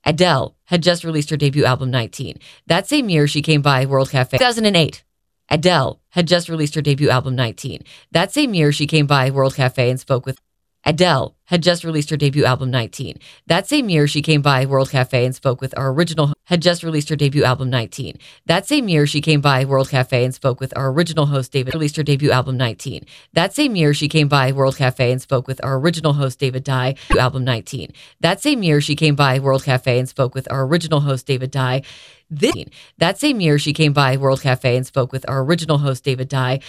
Adele had just released her debut album 19. That same year, she came by World Cafe. 2008. Adele had just released her debut album 19. That same year, she came by World Cafe and spoke with Adele had just released her debut album 19. That same year, she came by World Cafe and spoke with our original had just released her debut album 19. That same year, she came by World Cafe and spoke with our original host David released her debut album 19. That same year, she came by World Cafe and spoke with our original host David Dye album 19. That same year, she came by World Cafe and spoke with our original host David Dye. That same year, she came by World Cafe and spoke with our original host David Dye.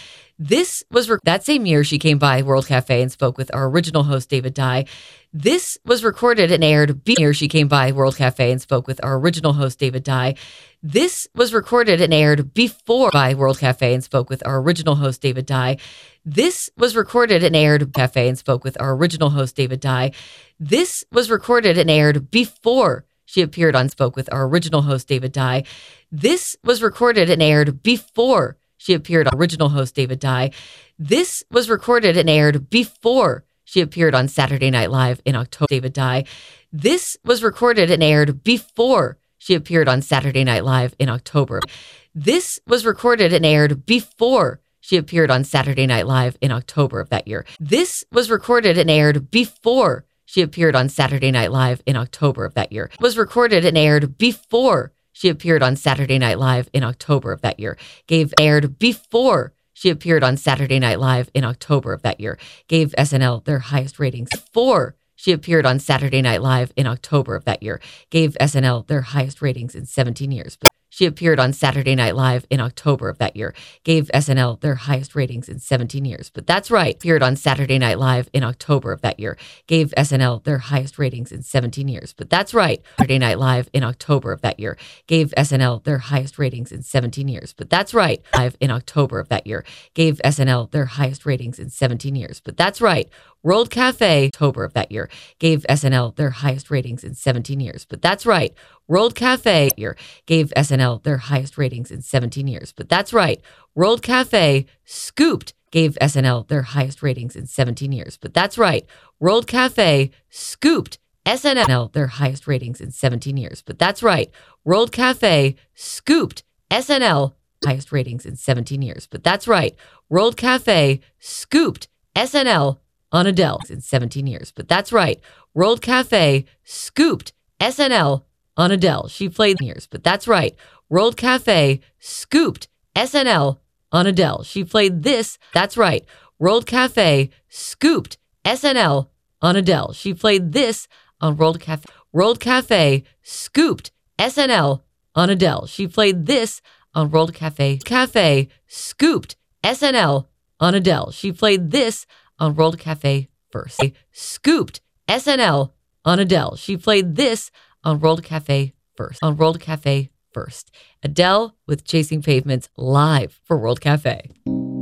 That same year, she came by World Cafe and spoke with our original host David Dye. This was recorded and aired. Year she came by World Cafe and spoke with our original host David Dye. This was recorded and aired before by World Cafe and spoke with our original host David Dye. This was recorded and aired Cafe and spoke with our original host David Dye. This was recorded and aired before she appeared on spoke with our original host David Dye. This was recorded and aired before she appeared on original host David Dye. This was recorded and aired before she appeared on Saturday Night Live in October. David Dye. This was recorded and aired before she appeared on Saturday Night Live in October. This was recorded and aired before she appeared on Saturday Night Live in October of that year. This was recorded and aired before she appeared on Saturday Night Live in October of that year. Was recorded and aired before she appeared on Saturday Night Live in October of that year. Aired before she appeared on Saturday Night Live in October of that year. Gave SNL their highest ratings. Before she appeared on Saturday Night Live in October of that year. Gave SNL their highest ratings in 17 years. She appeared on Saturday Night Live in October of that year. Gave SNL their highest ratings in 17 years. But that's right. Appeared on Saturday Night Live in October of that year. Gave SNL their highest ratings in 17 years. But that's right. Saturday Night Live in October of that year. Gave SNL their highest ratings in 17 years. But that's right. Live in October of that year. Gave SNL their highest ratings in 17 years. But that's right. World Cafe, October of that year, gave SNL their highest ratings in 17 years. But that's right. World Cafe year gave SNL their highest ratings in 17 years. But that's right. World Cafe Scooped gave SNL their highest ratings in 17 years. But that's right. World Cafe Scooped SNL their highest ratings in 17 years. But that's right. World Cafe Scooped SNL highest ratings in 17 years. But that's right. World Cafe Scooped SNL on Adele in 17 years. But that's right. World Cafe Scooped SNL on Adele. She played years. But that's right. World Cafe Scooped SNL on Adele. She played this. That's right. World Cafe Scooped SNL on Adele. She played this on World Cafe. World Cafe Scooped SNL on Adele. She played this on World Cafe. Cafe Scooped SNL on Adele. She played this on World Cafe first. Scooped SNL on Adele. She played this on World Cafe first. On World Cafe first. Adele with Chasing Pavements live for World Cafe.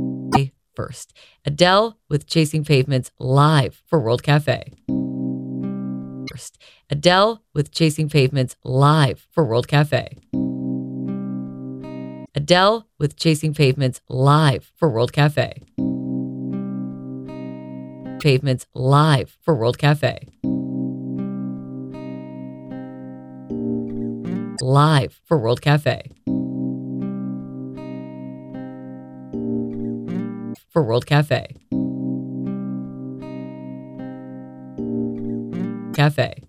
First. Adele with Chasing Pavements live for World Cafe. First. Adele with Chasing Pavements live for World Cafe. Adele with Chasing Pavements live for World Cafe. Pavements live for World Cafe. Live for World Cafe. For World Cafe. Cafe.